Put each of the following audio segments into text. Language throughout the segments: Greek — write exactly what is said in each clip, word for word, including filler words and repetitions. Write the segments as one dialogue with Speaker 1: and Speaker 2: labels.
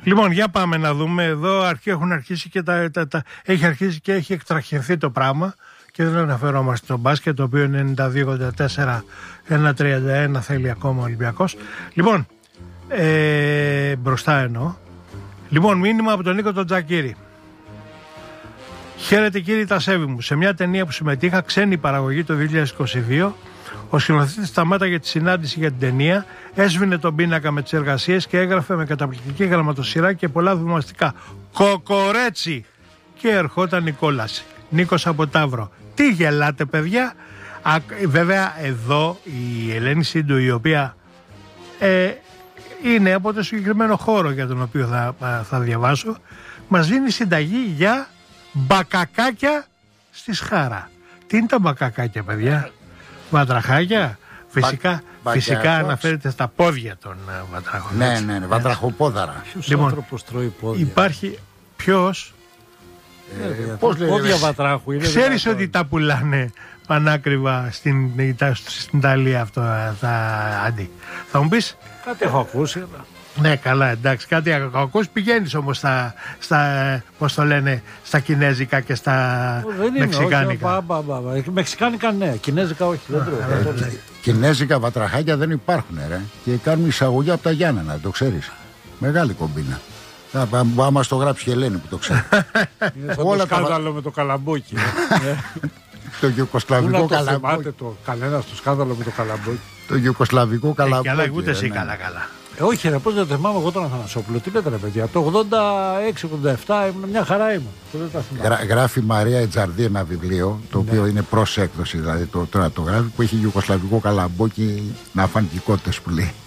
Speaker 1: Λοιπόν, για πάμε να δούμε. Εδώ αρχή έχουν αρχίσει και τα, τα, τα, έχει αρχίσει και έχει εκτραχυνθεί το πράγμα. Και δεν αναφερόμαστε στο μπάσκετ, το οποίο είναι ενενήντα δύο ογδόντα τέσσερα ένα τριάντα ένα θέλει ακόμα ο Ολυμπιακός. Λοιπόν, ε, μπροστά εννοώ. Λοιπόν, μήνυμα από τον Νίκο τον Τζακίρη. Χαίρετε κύριε Τασέβη μου. Σε μια ταινία που συμμετείχα, ξένη παραγωγή το δύο χιλιάδες είκοσι δύο, ο σκηνοθέτης σταμάταγε τη συνάντηση για την ταινία, έσβηνε τον πίνακα με τις εργασίες και έγραφε με καταπληκτική γραμματοσυρά και πολλά δομαστικά «Κοκορέτσι» και ερχόταν η κόλαση. Νίκος από Ταύρο. Τι γελάτε παιδιά? Α, βέβαια εδώ η Ελένη Σύντου, η οποία ε, είναι από το συγκεκριμένο χώρο για τον οποίο θα, θα διαβάσω, μας δίνει συνταγή για μπακακάκια στη Σχάρα. Τι είναι τα μπακακάκια παιδιά? Βατραχάκια? Φυσικά, Μπα, φυσικά αναφέρεται στα πόδια των uh, βατράχων.
Speaker 2: Ναι, ναι, ναι, βατραχοπόδαρα.
Speaker 3: Ποιος
Speaker 1: λοιπόν,
Speaker 3: άνθρωπος τρώει πόδια?
Speaker 1: Υπάρχει ποιος?
Speaker 3: Ε, ε, πώς λέει, πόδια βατράχου είναι?
Speaker 1: Ξέρεις ότι τα πουλάνε πανάκριβα στην, στην Ιταλία αυτό τα αντί? Θα μου πεις?
Speaker 3: Κάτι έχω ακούσει. Αλλά...
Speaker 1: Ναι, καλά, εντάξει, κάτι έχω ακούσει. Πηγαίνεις όμως στα, στα, πώς το λένε, στα κινέζικα και στα
Speaker 3: δεν είναι,
Speaker 1: μεξικάνικα.
Speaker 3: Όχι, μπα, μπα, μπα. Μεξικάνικα ναι, κινέζικα όχι. Δεν τρώω.
Speaker 2: Ε, κινέζικα βατραχάκια δεν υπάρχουν, ρε. Και κάνουν εισαγωγή από τα Γιάννενα, το ξέρεις. Μεγάλη κομπίνα. Άμα στο γράψει η Ελένη που το ξέρει.
Speaker 3: Είναι σαν το σκάνδαλο με το καλαμπόκι.
Speaker 2: Το γιουγκοσλαβικό καλαμπόκι.
Speaker 3: Θυμάται το κανένα στο σκάνδαλο με το καλαμπόκι.
Speaker 2: Το γιουγκοσλαβικό καλαμπόκι.
Speaker 1: Και άλλα ούτε εσύ καλά καλά.
Speaker 3: Ε, όχι ρε, πώς δεν το θυμάμαι εγώ τον Αθανασόπουλο. Τι λέτε ρε παιδιά, το ογδόντα έξι ογδόντα επτά ήμουν μια χαρά ήμουν.
Speaker 2: Γρα, γράφει η Μαρία Ετζαρδί ένα βιβλίο, το ναι. οποίο είναι προς έκδοση, δηλαδή το, τώρα το γράφει, που έχει γιουγκοσλαβικό καλαμπόκι να φανικικότητες που λέει.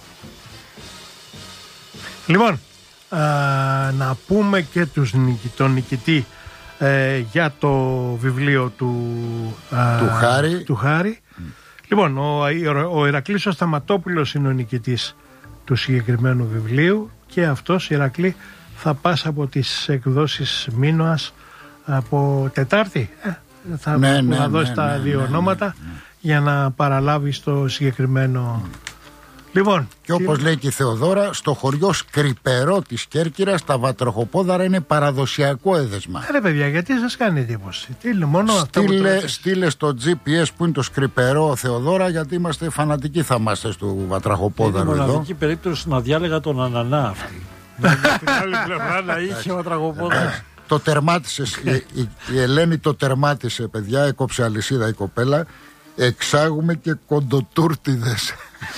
Speaker 1: Λοιπόν, α, να πούμε και τους νικη, τον νικητή ε, για το βιβλίο του, α,
Speaker 2: του Χάρη.
Speaker 1: Του Χάρη. Mm. Λοιπόν, ο, ο Ηρακλής ο Σταματόπουλος είναι ο νικητής του συγκεκριμένου βιβλίου και αυτός, Ηρακλή, θα πας από τις εκδόσεις Μίνωας από Τετάρτη. Ε, θα
Speaker 2: ναι,
Speaker 1: ναι,
Speaker 2: να
Speaker 1: δώσει
Speaker 2: ναι,
Speaker 1: τα
Speaker 2: ναι,
Speaker 1: δύο
Speaker 2: ναι,
Speaker 1: ονόματα
Speaker 2: ναι, ναι.
Speaker 1: για να παραλάβεις το συγκεκριμένο... Mm. Λοιπόν,
Speaker 2: και όπως λέει και η Θεοδόρα, στο χωριό Σκρυπερό της Κέρκυρας τα βατραχοπόδαρα είναι παραδοσιακό έδεσμα.
Speaker 1: Ε, ρε παιδιά, γιατί σας κάνει εντύπωση? Τι είναι, μόνο
Speaker 2: στείλε,
Speaker 1: αυτό
Speaker 2: στείλε στο τζι πι ες που είναι το Σκρυπερό, Θεοδόρα, γιατί είμαστε φανατικοί θα είμαστε του βατραχοπόδαρου εδώ. Είναι
Speaker 3: μοναδική περίπτωση να διάλεγα τον Ανανά αυτή. Με την άλλη πλευρά να είχε βατραχοπόδαρας.
Speaker 2: Το τερμάτισε, η, η, η Ελένη το τερμάτισε παιδιά, έκοψε αλυσίδα η κοπέλα. Εξάγουμε και κοντοτούρτιδες.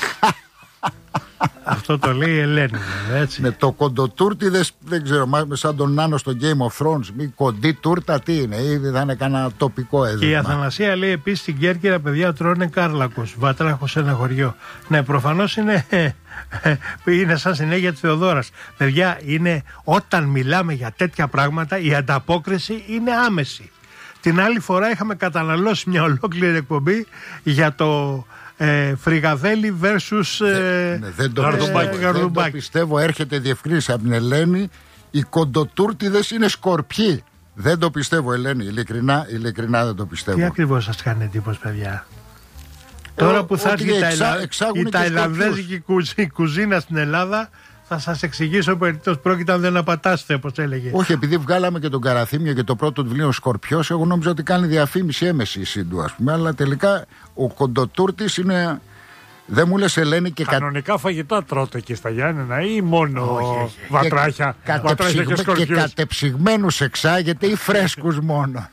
Speaker 1: Αυτό το λέει η Ελένη, έτσι.
Speaker 2: Με το κοντοτούρτιδες, δεν ξέρω, σαν τον Νάνο στο Game of Thrones, μη κοντή τούρτα τι είναι, ή θα είναι κανένα τοπικό έδωμα.
Speaker 1: Και η Αθανασία λέει επίσης στην Κέρκυρα, παιδιά, τρώνε κάρλακος, βατράχος σε ένα χωριό. Ναι, προφανώς είναι, είναι σαν συνέχεια της Θεοδόρας. Παιδιά, είναι, όταν μιλάμε για τέτοια πράγματα, η ανταπόκριση είναι άμεση. Την άλλη φορά είχαμε καταναλώσει μια ολόκληρη εκπομπή για το ε, φρυγαδέλι versus ε,
Speaker 2: ναι, δεν, το πιστεύω, δεν το πιστεύω, έρχεται διευκρίνηση από την Ελένη. Οι κοντοτούρτιδες είναι σκορπιοί. Δεν το πιστεύω Ελένη, ειλικρινά, ειλικρινά δεν το πιστεύω.
Speaker 1: Τι ακριβώς σας κάνει εντύπωση παιδιά? Τώρα που θα έρθει η ταϊλανδέζικη κουζίνα στην Ελλάδα, θα σας εξηγήσω περίπτωση πρόκειται αν δεν απατάσετε, όπως έλεγε.
Speaker 2: Όχι, επειδή βγάλαμε και τον Καραθήμιο και το πρώτο βιβλίο Σκορπιός, εγώ νόμιζα ότι κάνει διαφήμιση έμεση η Σύντου, ας πούμε, αλλά τελικά ο κοντοτούρτης είναι. Δεν μου λες Ελένη και
Speaker 3: κανονικά κα... φαγητά τρώτε και στα Γιάννενα ή μόνο
Speaker 1: όχι,
Speaker 3: βατράχια?
Speaker 2: Και, βατράχια και, και, και κατεψυγμένους εξάγεται ή φρέσκους μόνο?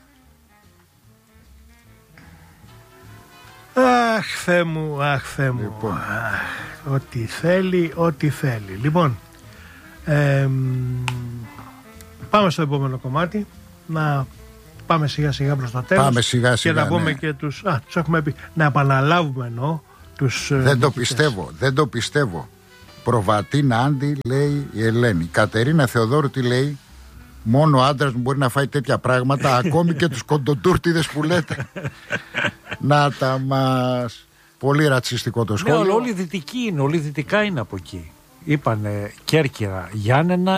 Speaker 1: Αχ Θεέ μου, αχ Θεέ μου, λοιπόν. Αχ, ό,τι θέλει, ό,τι θέλει. Λοιπόν, ε, πάμε στο επόμενο κομμάτι, να πάμε σιγά σιγά προς τα τέλος.
Speaker 2: Πάμε σιγά σιγά,
Speaker 1: και να πούμε
Speaker 2: ναι.
Speaker 1: και τους, α, τους έχουμε πει, να επαναλάβουμε εννοώ τους
Speaker 2: Δεν
Speaker 1: νικητές.
Speaker 2: το πιστεύω, δεν το πιστεύω. Προβατίνα Άντι, λέει η Ελένη. Κατερίνα Θεοδόρου τι λέει? Μόνο ο άντρας μου μπορεί να φάει τέτοια πράγματα, ακόμη και τους κοντοτούρτιδες που λέτε. Να τα μας. Πολύ ρατσιστικό το σχόλιο.
Speaker 3: Ναι, όλοι δυτικοί είναι, όλοι δυτικά είναι από εκεί. Είπανε Κέρκυρα, Γιάννενα.